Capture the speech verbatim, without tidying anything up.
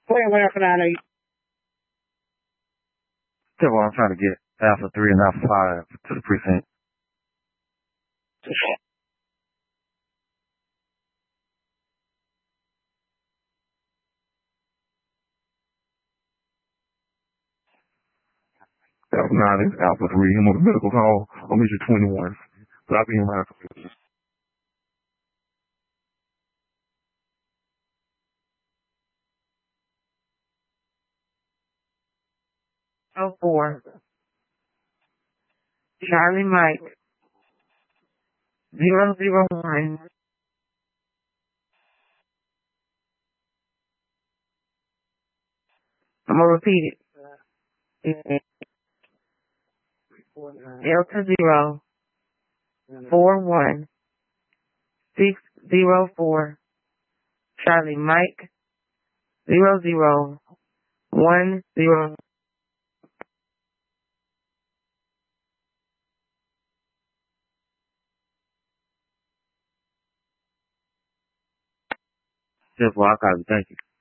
Where, where can I know? Tell what I'm trying to get Alpha three and Alpha five to the precinct. Alpha nine is Alpha three. I'm on the medical call on mission twenty-one. But I'll be in my Oh four. Charlie Mike. Zero zero one. I'm gonna repeat it. Delta zero four one six zero four. Charlie Mike zero zero one zero. Just well, I got it. Thank you.